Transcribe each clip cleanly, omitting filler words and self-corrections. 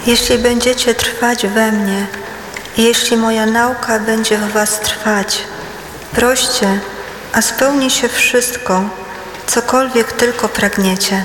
Jeśli będziecie trwać we mnie i jeśli moja nauka będzie w was trwać, proście, a spełni się wszystko, cokolwiek tylko pragniecie.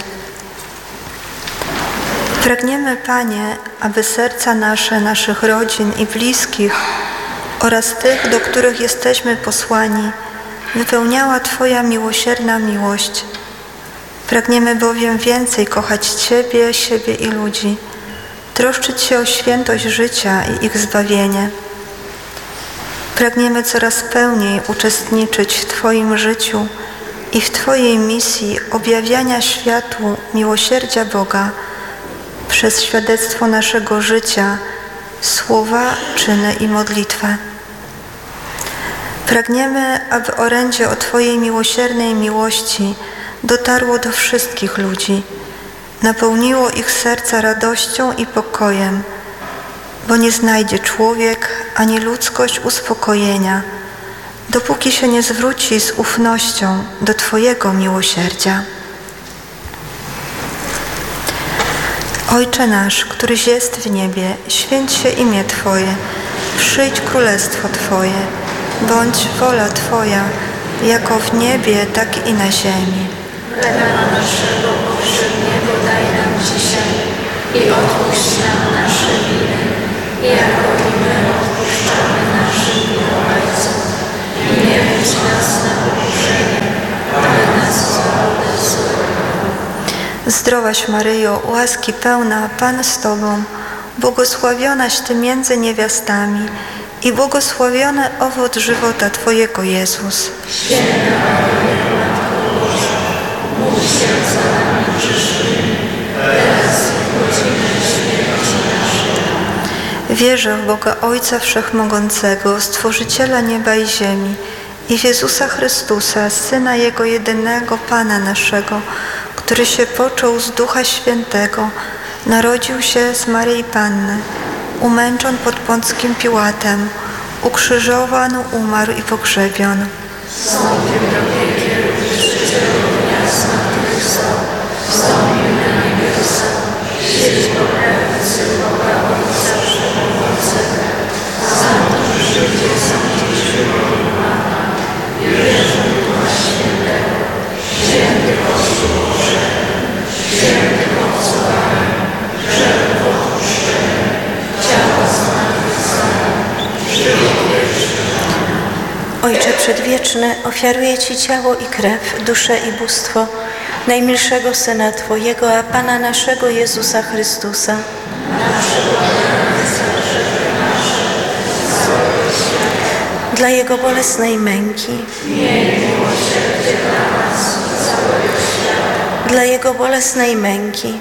Pragniemy, Panie, aby serca nasze, naszych rodzin i bliskich oraz tych, do których jesteśmy posłani, wypełniała Twoja miłosierna miłość. Pragniemy bowiem więcej kochać Ciebie, siebie i ludzi, troszczyć się o świętość życia i ich zbawienie. Pragniemy coraz pełniej uczestniczyć w Twoim życiu i w Twojej misji objawiania światu miłosierdzia Boga przez świadectwo naszego życia, słowa, czyny i modlitwę. Pragniemy, aby orędzie o Twojej miłosiernej miłości dotarło do wszystkich ludzi, napełniło ich serca radością i pokojem, bo nie znajdzie człowiek ani ludzkość uspokojenia, dopóki się nie zwróci z ufnością do Twojego miłosierdzia. Ojcze nasz, któryś jest w niebie, święć się imię Twoje, przyjdź królestwo Twoje, bądź wola Twoja, jako w niebie, tak i na ziemi. Chleba naszego powszedniego daj nam dzisiaj i odpuść nam nasze winy, jako i my odpuszczamy naszym winowajcom. I nie wódź nas na pokuszenie, ale nas zbaw od złego. Zdrowaś Maryjo, łaski pełna, Pan z Tobą, błogosławionaś Ty między niewiastami i błogosławiony owoc żywota Twojego, Jezus. Święta Maryjo, Matko Boża, módl się za nami grzesznymi, teraz i w godzinę śmierci naszej. Wierzę w Boga Ojca Wszechmogącego, Stworzyciela nieba i ziemi i w Jezusa Chrystusa, Syna Jego jedynego, Pana naszego, który się począł z Ducha Świętego, narodził się z Maryi Panny, umęczon pod Pąckim Piłatem, ukrzyżowano, umarł i pogrzebion. Wstąpił do piekiel, wyszczycielu dnia zmartwychwstał, wstąpił na niebiosa, siedzi po prawicy Boga Ojca Wszechmogącego, stamtąd przyjdzie sądzić żywych i umarłych. Wierzę w Ducha Świętego, święty Kościół powszechny, świętych obcowanie, grzechów odpuszczenie, ciała zmartwychwstania, życie wieczne. Ojcze Przedwieczny, ofiaruję Ci ciało i krew, duszę i bóstwo najmilszego Syna Twojego, a Pana naszego Jezusa Chrystusa, dla Jego bolesnej męki, dla Jego bolesnej męki,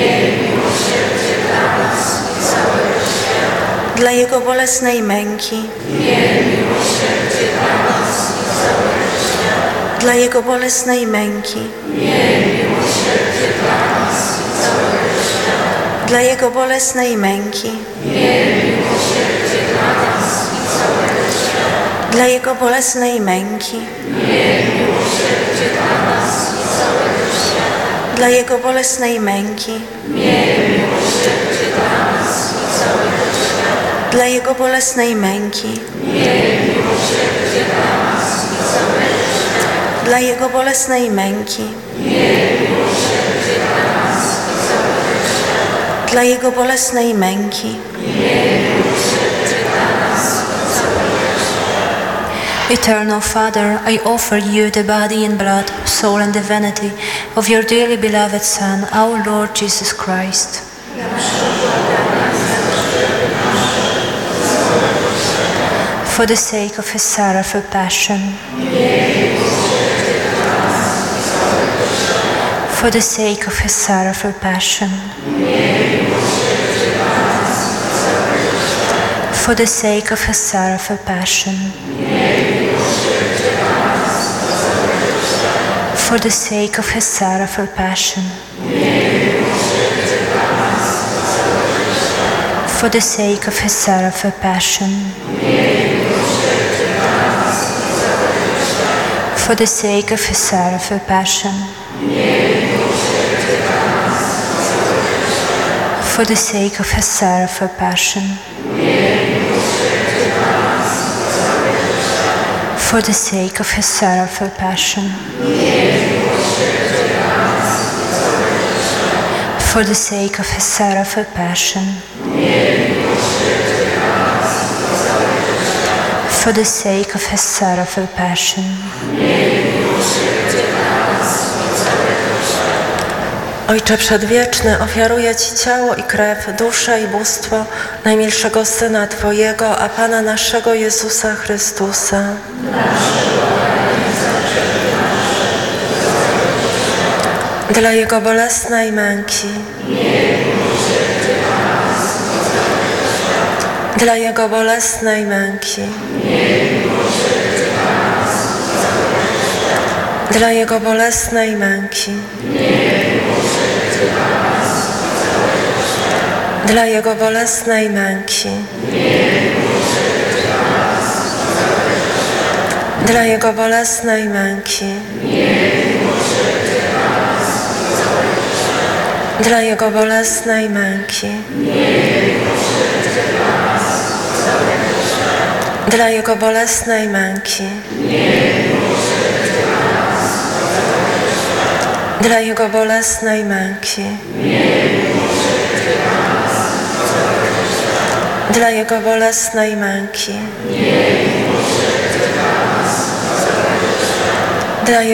dla Jego bolesnej męki, dla Jego bolesnej męki, dla Jego bolesnej męki, dla Jego bolesnej męki, dla Jego bolesnej męki, dla Jego bolesnej męki, dla Jego bolesnej męki, dla Jego bolesnej męki, Eternal Father, I offer you the body and blood, soul and divinity of your dearly beloved Son, our Lord Jesus Christ. For the sake of his sorrowful passion, for the sake of his sorrowful passion, for the sake of his sorrowful passion, for the sake of his sorrowful passion, for the sake of his sorrowful passion, for the sake of his sorrowful passion, For the sake of his sorrowful passion. For the sake of his sorrowful passion. For the sake of his sorrowful passion. For the sake of his sorrowful passion. Ojcze Przedwieczny, ofiaruję Ci ciało i krew, duszę i bóstwo najmilszego Syna Twojego, a Pana naszego Jezusa Chrystusa. Dla Jego bolesnej męki. Dla Jego bolesnej męki. Dla Jego bolesnej męki. Dla Jego bolesnej męki. Dla Jego bolesnej męki. Dla Jego bolesnej męki. Dla Jego bolesnej męki. Dla Jego bolesnej męki. Dla Jego bolesnej męki. Dla